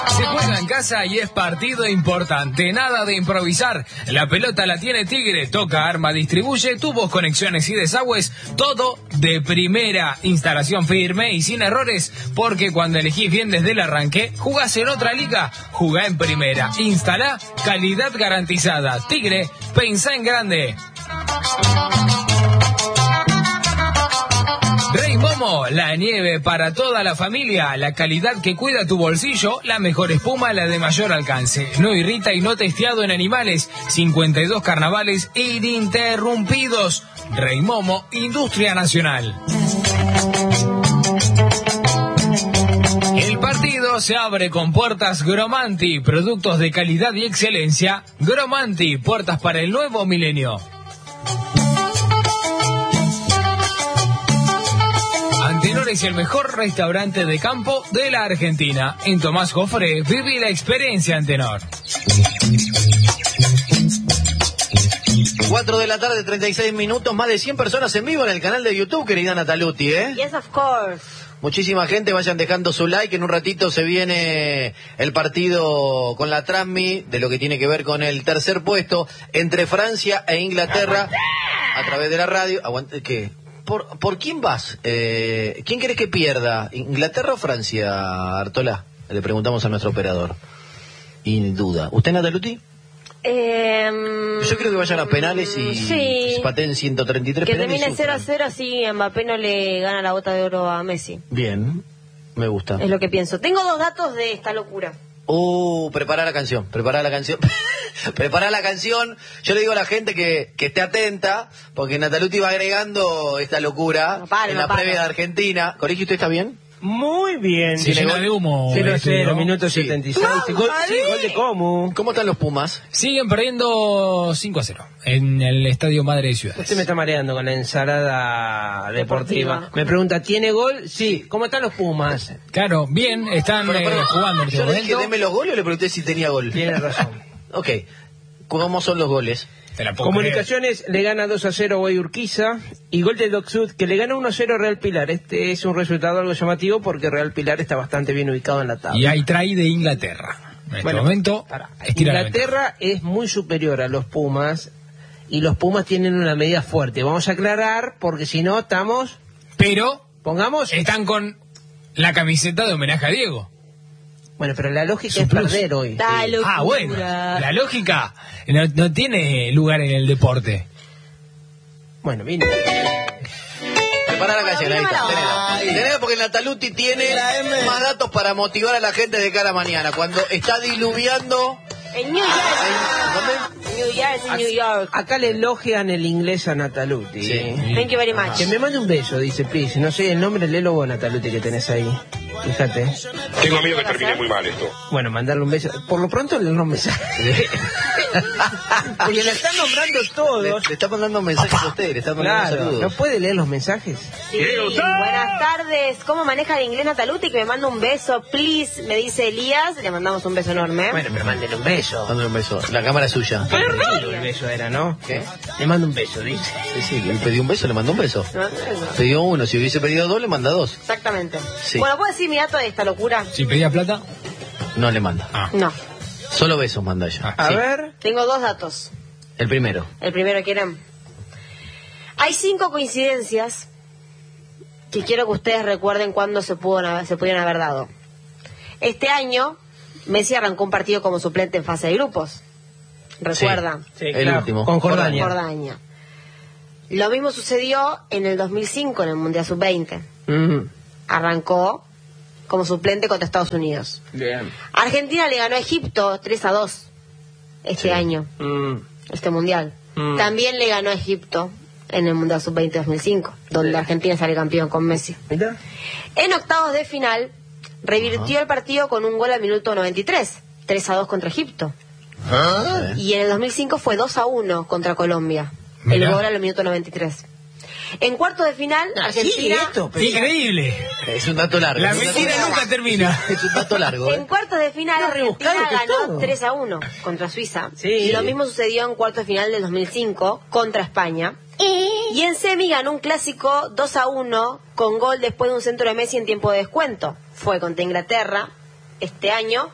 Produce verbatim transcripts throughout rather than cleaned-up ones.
Se juega en casa y es partido importante, nada de improvisar. La pelota la tiene Tigre, toca, arma, distribuye, tubos, conexiones y desagües, todo de primera. Instalación firme y sin errores, porque cuando elegís bien desde el arranque, jugás en otra liga, jugá en primera. Instalá, calidad garantizada. Tigre, pensá en grande. Rey Momo, la nieve para toda la familia, la calidad que cuida tu bolsillo, la mejor espuma, la de mayor alcance. No irrita y no testeado en animales. cincuenta y dos carnavales ininterrumpidos. Rey Momo, Industria Nacional. El partido se abre con puertas Gromanti, productos de calidad y excelencia. Gromanti, puertas para el nuevo milenio. Antenor es el mejor restaurante de campo de la Argentina. En Tomás Jofré, viví la experiencia Antenor. cuatro de la tarde, treinta y seis minutos, más de cien personas en vivo en el canal de YouTube, querida Nataluti, ¿eh? Yes, of course. Muchísima gente, vayan dejando su like, en un ratito se viene el partido con la Transmi, de lo que tiene que ver con el tercer puesto, entre Francia e Inglaterra, a través de la radio. Aguante, ¿qué? ¿Por, ¿Por quién vas? Eh, ¿Quién querés que pierda? ¿Inglaterra o Francia, Artola? Le preguntamos a nuestro operador. Y duda. ¿Usted, Nataluti? Eh, Yo creo que vayan a penales y sí. pateen ciento treinta y tres que penales. termine cero a cero, así Mbappé no le gana la bota de oro a Messi. Bien, me gusta. Es lo que pienso. Tengo dos datos de esta locura. Uh, prepara la canción, prepara la canción. Prepara la canción. Yo le digo a la gente que, que esté atenta, porque Nataluti va agregando esta locura no pare, en no la pare. previa de Argentina. Colegio, ¿usted está bien? Muy bien. Se llena de humo. cero a cero, ¿no? minuto Sí. setenta y seis. ¡No, Gol, Madrid! sí, gol de Comu. ¿Cómo están los Pumas? Siguen perdiendo cinco a cero en el Estadio Madre de Ciudades. Usted me está mareando con la ensalada deportiva. Deportiva. Me pregunta, ¿tiene gol? Sí. ¿Cómo están los Pumas? Claro, bien, están Pero, eh, pero, jugando en este yo le dije, momento. deme los goles o le pregunté si tenía gol. Tiene razón. Ok, ¿cómo son los goles? Te la puedo Comunicaciones le gana dos a cero a Guay Urquiza y gol de Doc Sud que le gana uno a cero a Real Pilar. Este es un resultado algo llamativo porque Real Pilar está bastante bien ubicado en la tabla. creer. Y hay try de Inglaterra. En este Bueno, momento, para. estira la Inglaterra es muy superior a los Pumas y los Pumas tienen una medida fuerte. Vamos a aclarar porque si no estamos... ventaja. Pero Pongamos... están con la camiseta de homenaje a Diego. Bueno, pero la lógica Su es plus. perder hoy. Da locura. Ah, bueno, la lógica no, no tiene lugar en el deporte. Bueno, vine. Prepara la Bueno, canción, ahí mira está. la Tenela. Tenela porque Nataluti tiene más datos para motivar a la gente de cara a mañana. Cuando está diluviando... En New York. ¿Dónde? En New York, en New York. Acá le elogian el inglés a Nataluti. Sí. ¿eh? Thank you very much. Que me mande un beso, dice Pris. No sé el nombre, léelo vos, Nataluti, que tenés ahí. Fíjate. Tengo miedo que termine muy mal esto. Bueno, mandarle un beso. Por lo pronto le un mensaje. Porque le están nombrando todos. Le, le está mandando mensajes a usted, le está mandando Claro, saludos. ¿no puede leer los mensajes? Sí, buenas tardes. ¿Cómo maneja el inglés Nataluti? Que me manda un beso, please. Me dice Elías. Le mandamos un beso enorme. Bueno, pero mándele un beso. Mándale un beso. La cámara es suya. El beso era, ¿no? ¿Qué? Le mando un beso, dice. Sí, sí, él pidió un beso, le mandó un beso. Me manda un beso. Pidió uno, si hubiese pedido dos, le manda dos. Exactamente. Sí. Bueno, ¿puedo decir mi dato de esta locura? Si pedía plata, No le manda. ah. No. Solo besos manda ella. A Sí. ver. Tengo dos datos. El primero. El primero, ¿quieren? Hay cinco coincidencias que quiero que ustedes recuerden cuándo se, pudo, se pudieron haber dado. Este año, Messi arrancó un partido como suplente en fase de grupos. ¿Recuerdan? Sí, El claro, último. Con Jordania. Jordania. Lo mismo sucedió en el dos mil cinco, en el Mundial sub veinte. Mm, Arrancó como suplente contra Estados Unidos. bien. Argentina le ganó a Egipto tres a dos este Sí. año, Mm, este Mundial. Mm. También le ganó a Egipto en el Mundial sub veinte dos mil cinco, donde Argentina sale campeón con Messi. ¿Mira? En octavos de final, revirtió el partido con un gol al minuto noventa y tres, tres a dos contra Egipto. Sí. Y en el dos mil cinco fue dos a uno contra Colombia, Mirá. el gol al minuto noventa y tres. En cuartos de final, Ah, Argentina... sigue esto, pero- Increíble. Es un dato largo. La es un dato mentira largo. nunca termina. Es un dato largo. En ¿eh? cuartos de final, Lo Argentina rebuscado que es ganó todo. tres a uno contra Suiza. Sí. Y lo mismo sucedió en cuartos de final del dos mil cinco contra España. Y en semi ganó un clásico dos a uno con gol después de un centro de Messi en tiempo de descuento. Fue contra Inglaterra este año,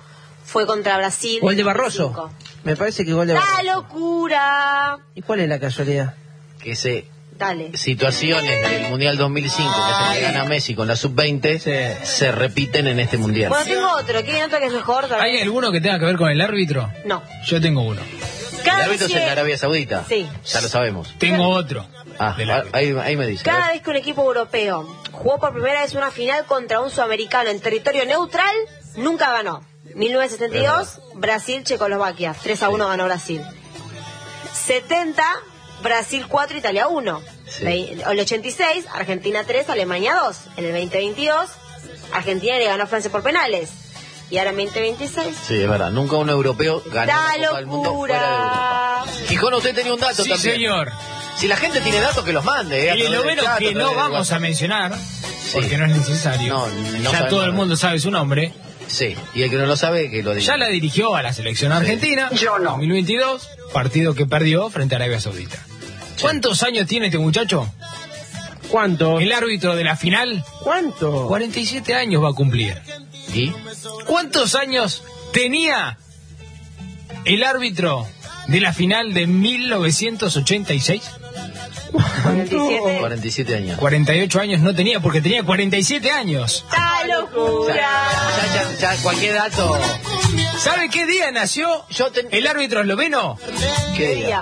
fue contra Brasil. ¿O el de Barroso? cinco. Me parece que gol de Barroso. ¡La locura! ¿Y cuál es la casualidad? Que se Dale. situaciones del Mundial dos mil cinco que se le gana a Messi con la sub veinte Sí. se repiten en este Mundial. Bueno, tengo otro. ¿Quieren otro que es mejor? ¿Hay alguno que tenga que ver con el árbitro? No. Yo tengo uno. El Cada árbitro vez es en que- Arabia Saudita. Sí. Ya lo sabemos. Tengo otro. Ah, del árbitro. ahí, ahí me dice. Cada vez que un equipo europeo jugó por primera vez una final contra un sudamericano en territorio neutral, nunca ganó. mil novecientos setenta y dos, Brasil, Checoslovaquia. tres a uno ganó Brasil. setenta, Brasil cuatro, Italia uno. Sí. Ve- El ochenta y seis, Argentina tres, Alemania dos. En el veinte veintidós, Argentina le ganó a Francia por penales. Y ahora en veinte veintiséis, Sí, es verdad. Nunca un europeo ganó ¡da la Copa del Mundo fuera de locura! Europa. Gijón, usted tenía un dato Sí, también. señor. Si la gente tiene datos, que los mande. Eh, a Y el través del noveno chat, a que través no del vamos a WhatsApp. mencionar, porque no es necesario. No, no ya sabemos todo el nada. mundo sabe su nombre. Sí, y el que no lo sabe, que lo diga. Ya la dirigió a la selección argentina. Yo no. dos mil veintidós, partido que perdió frente a Arabia Saudita. ¿Cuántos años tiene este muchacho? ¿Cuánto? El árbitro de la final, ¿Cuánto? cuarenta y siete años va a cumplir. ¿Y? ¿Cuántos años tenía el árbitro de la final de mil novecientos ochenta y seis? cuarenta y siete. cuarenta y siete años. cuarenta y ocho años no tenía porque tenía cuarenta y siete años. ¡Da Ya, locura! ya, ya, ya, cualquier dato. ¿Sabe qué día nació Yo ten- el árbitro esloveno? ¿Qué diga?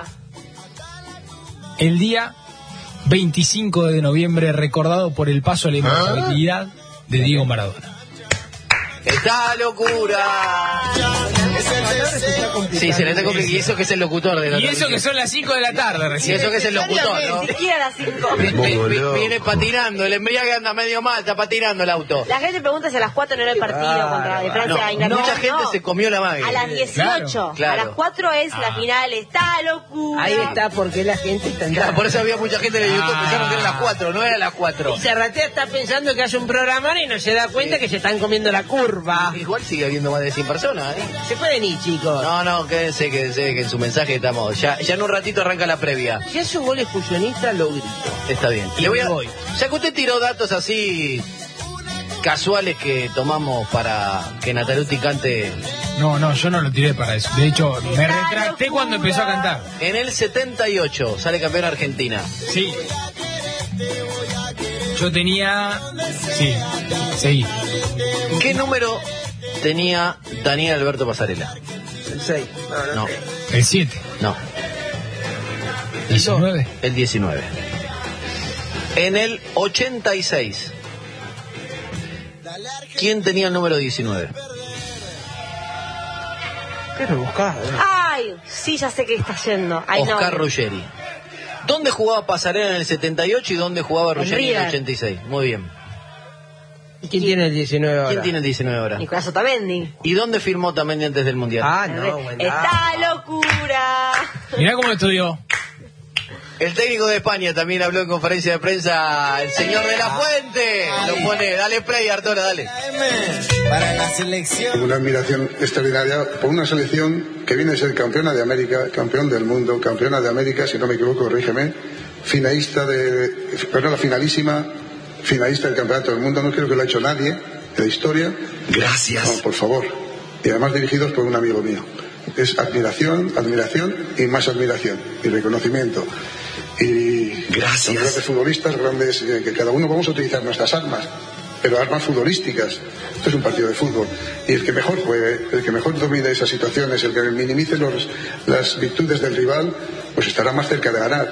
El día veinticinco de noviembre, recordado por el paso a la inmortalidad de Diego Maradona. ¡Está locura! Sí, se le está complicando. Y eso que es el locutor de la Y eso que son las cinco de la tarde Y recién. eso que es el locutor, ¿no? Ni siquiera las cinco. Vi- vi- vi- Viene patinando, el embriague anda medio mal, está patinando el auto. La gente pregunta si a las cuatro no era el partido Claro. contra de Francia No, a Inglaterra. mucha gente No. se comió la mague. A las dieciocho. Claro. A las cuatro es la final. ¡Está locura! Ahí está porque la gente está Claro, por eso había mucha gente de YouTube Ah. pensaron que eran las cuatro, no eran las cuatro. Y Serratea está pensando que hace un programón y no se da cuenta que se están comiendo la curva. Igual sigue habiendo más de cien personas, ¿eh? Se pueden ir, chicos. No, no, quédense, quédense, que en su mensaje estamos. Ya, ya en un ratito arranca la previa. Si es un gol expulsionista, lo grito. Está bien. Y Le voy a, voy. ya que usted tiró datos así casuales que tomamos para que Nataluti cante. No, no, yo no lo tiré para eso. De hecho, me ¡Está retracté locura! cuando empezó a cantar. En el setenta y ocho sale campeón Argentina. Sí. Yo tenía... Sí, seguí. ¿Qué número tenía Daniel Alberto Pasarela? El seis. No, no, No, sé. El siete. no, diecinueve. el diecinueve. En el ochenta y seis, ¿quién tenía el número diecinueve? Qué rebuscado. ¿eh? Ay, sí, ya sé que está yendo. Ay, no. Oscar Ruggeri. ¿Dónde jugaba Pasarela en el setenta y ocho y dónde jugaba En Ruggeri en el River. ochenta y seis? Muy bien. ¿Y quién tiene el diecinueve ahora? ¿Quién tiene el diecinueve ahora? Nicolás Otamendi. ¿Y dónde firmó también antes del Mundial? Ah, no, bueno. ¡Está locura! Mirá cómo estudió. El técnico de España también habló en conferencia de prensa, el señor de la Fuente. Lo pone, dale play, Arturo, dale. Para la selección. Tengo una admiración extraordinaria por una selección que viene a ser campeona de América, campeón del mundo, campeona de América, si no me equivoco, corrígeme, finalista de, perdón, la finalísima, finalista del campeonato del mundo, no creo que lo ha hecho nadie en la historia. Gracias. No, por favor. Y además dirigidos por un amigo mío. Es admiración, admiración y más admiración y reconocimiento. Y Gracias. son grandes futbolistas, grandes, eh, que cada uno vamos a utilizar nuestras armas, pero armas futbolísticas. Esto es un partido de fútbol. Y el que mejor juegue, el que mejor domine esas situaciones, el que minimice los, las virtudes del rival, pues estará más cerca de ganar.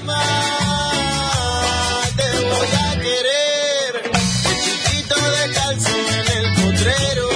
Te voy a querer, chiquito de calzo en el potrero.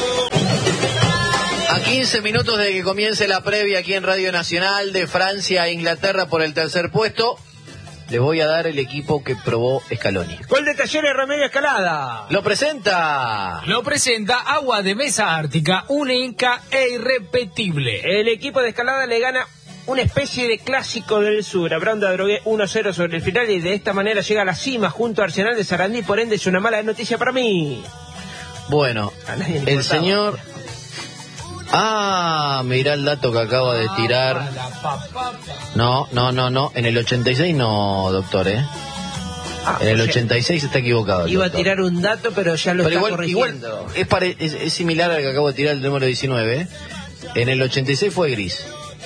A quince minutos de que comience la previa aquí en Radio Nacional de Francia a Inglaterra por el tercer puesto, les voy a dar el equipo que probó Scaloni. Gol de Talleres Remedio Escalada. Lo presenta. Lo presenta Agua de Mesa Ártica, única e irrepetible. El equipo de Escalada le gana una especie de clásico del sur. Abraham Drogué uno cero sobre el final y de esta manera llega a la cima junto a Arsenal de Sarandí. Por ende es una mala noticia para mí. Bueno, A nadie le el importaba. señor... Ah, mirá el dato que acaba de tirar. No, no, no, no. En el ochenta y seis no, doctor, ¿eh? Ah, en el o sea, ochenta y seis está equivocado. el Iba a doctor. tirar un dato, pero ya lo Pero está igual, igual corrigiendo. es, pare- es, es similar al que acabo de tirar, el número diecinueve. ¿eh? En el ochenta y seis fue gris.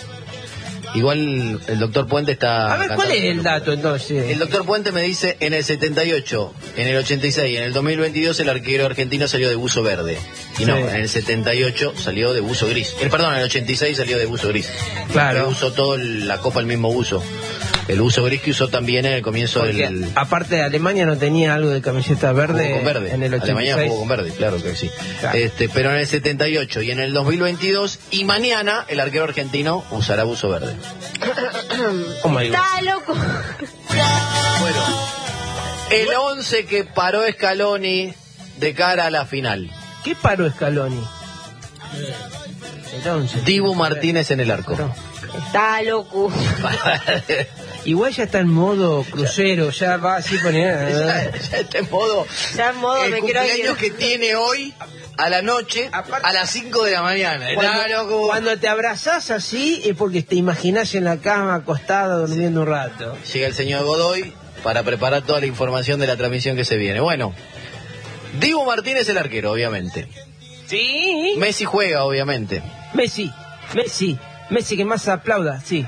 Igual el doctor Puente está... A ver, ¿cuál cantando es el con dato locura. entonces? El doctor Puente me dice, en el setenta y ocho, en el ochenta y seis, en el dos mil veintidós el arquero argentino salió de buzo verde. Y no, Sí. en el setenta y ocho salió de buzo gris. El, perdón, en el ochenta y seis salió de buzo gris. Claro. Pero usó toda la copa el mismo buzo. El buzo gris que usó también en el comienzo Porque del... aparte de Alemania no tenía algo de camiseta verde, Jugó con verde. en el ochenta y seis. Alemania jugó con verde, claro que sí. Claro. Este, pero en el setenta y ocho y en el dos mil veintidós y mañana el arquero argentino usará buzo verde. Oh my God. Está loco. Bueno, el once que paró Scaloni de cara a la final. ¿Qué paró Scaloni? Entonces, Dibu Martínez en el arco. Está loco. igual ya está en modo crucero, ya va así poniendo. ya, ya está en modo. Ya en modo el me quiero cumpleaños ir. que tiene hoy a la noche Aparte- a las cinco de la mañana. Está Cuando, loco. cuando te abrazás así es porque te imaginás en la cama acostado durmiendo un rato. Llega el señor Godoy para preparar toda la información de la transmisión que se viene. Bueno, Dibu Martínez el arquero, obviamente. Sí. Messi juega, obviamente. Messi, Messi, Messi que más aplauda, sí.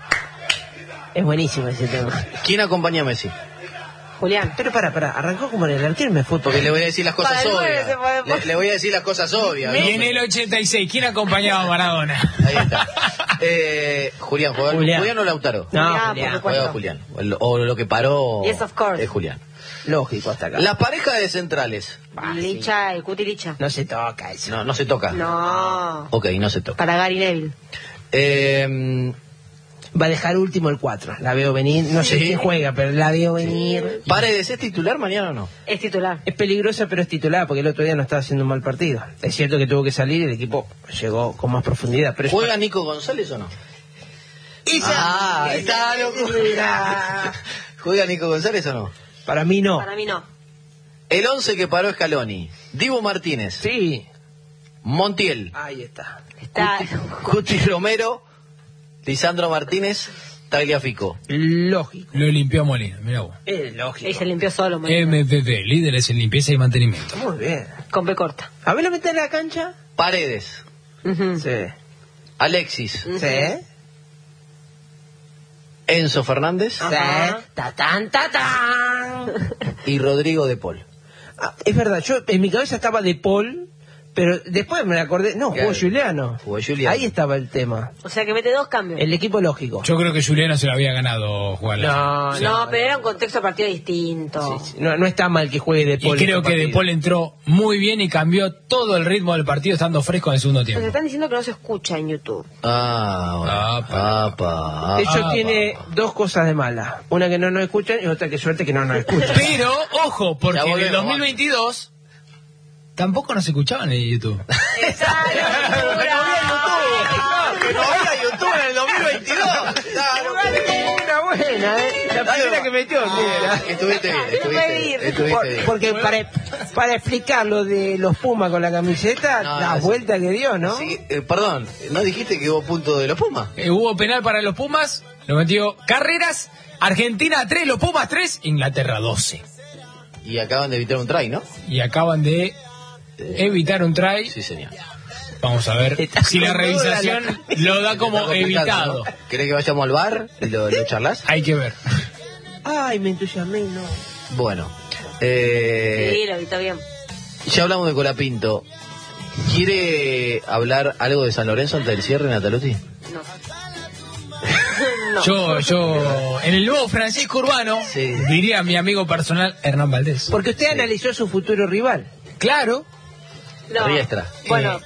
Es buenísimo ese tema. ¿Quién acompaña a Messi? Julián. Pero para, para, arrancó como en el arquero y me fue Porque le voy a decir las cosas Para el nueve obvias. se puede- Le, le voy a decir las cosas obvias. ¿no? Y en el ochenta y seis, ¿quién acompañaba a Maradona? Ahí está. Eh, Julián, ¿juega Julián. Julián o Lautaro? No, Julián, Julián. por Juega supuesto. Julián. O lo- O lo que paró Yes, of course. es Julián. Lógico hasta acá. La pareja de centrales. Licha, el cuti Licha. No se toca eso. No, no se toca. No. Ok, no se toca. Para Gary Neville. Eh, Va a dejar último el cuatro. La veo venir. No sé Sí. quién juega, pero la veo venir. ¿Paredes es titular mañana o no? Es titular. Es peligrosa, pero es titular, porque el otro día no estaba haciendo un mal partido. Es cierto que tuvo que salir y el equipo llegó con más profundidad. Pero es- ¿Juega Nico González o no? Esa- Ah, ahí está, esa- locura. ¿Juega Nico González o no? Para mí no. Para mí no. El once que paró Scaloni. Dibu Martínez. Sí. Montiel. Ahí está. Está. Cuti Romero. Lisandro Martínez. Tagliafico. Lógico. Lo limpió Molina, mirá vos. Es lógico. Él se limpió solo, man. M V P, líderes en limpieza y mantenimiento. Muy bien. Con B corta. A ver, lo mete en la cancha. Paredes. Ujú. Sí. Alexis. Sí. Enzo Fernández. Ajá. Sí. Tatán, tatán. Y Rodrigo de Paul. Ah, es verdad, yo en mi cabeza estaba de Paul, pero después me acordé. No, jugó Claro. Juliano. Jugó Juliano. Ahí estaba el tema. O sea que mete dos cambios. El equipo lógico. Yo creo que Juliano se lo había ganado jugar. No, No, pero era un contexto de partido distinto. Sí, sí. No, no está mal que juegue de Y Paul. creo este que De partido. Paul entró muy bien y cambió todo el ritmo del partido estando fresco en el segundo Nos tiempo. están diciendo que no se escucha en YouTube. Ah, bueno. Apa. Apa, De hecho, Ah, tiene dos cosas de malas. Una que no nos escuchan y otra que suerte que no nos escuchan. Pero, ojo, porque Ya en el volvemos, dos mil veintidós tampoco nos escuchaban en YouTube. ¡Esa locura! que no había YouTube en el dos mil veintidós. Una buena, ¿eh? La primera que metió, mira. Estuviste bien, estuviste bien. Estuviste Por- bien. porque para, para explicar lo de los Pumas con la camiseta, No, la no, vuelta que dio, ¿no? Sí, eh, perdón, ¿no dijiste que hubo punto de los Pumas? Eh, hubo penal para los Pumas, lo metió Carreras, Argentina tres, los Pumas tres, Inglaterra doce. Y acaban de evitar un try, ¿no? Y acaban de evitar un try. Sí, señor. Vamos a ver Está si la con revisación toda lo da Está como complicado, evitado. ¿no? ¿Querés que vayamos al bar y lo, lo charlas? Hay que ver. Ay, me entusiasmé, no. Bueno, eh, Sí, lo evitó bien. ya hablamos de Colapinto. ¿Quiere hablar algo de San Lorenzo antes del cierre, Natalotti? No. No. Yo, yo, en el nuevo Francisco Urbano, Sí. diría mi amigo personal Hernán Valdés. Porque usted analizó su futuro rival. Claro, No. Riestra. Bueno,